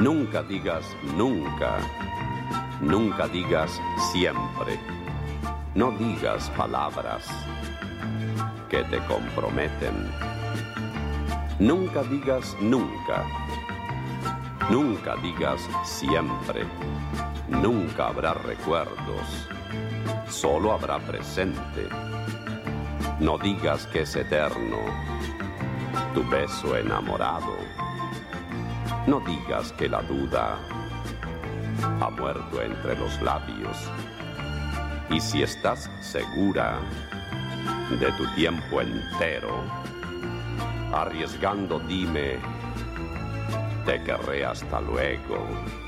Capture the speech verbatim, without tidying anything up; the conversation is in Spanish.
Nunca digas nunca. Nunca digas siempre. No digas palabras que te comprometen. Nunca digas nunca. Nunca digas siempre. Nunca habrá recuerdos. Solo habrá presente. No digas que es eterno tu beso enamorado. No digas que la duda ha muerto entre los labios. Y si estás segura de tu tiempo entero, arriesgando dime, te querré hasta luego.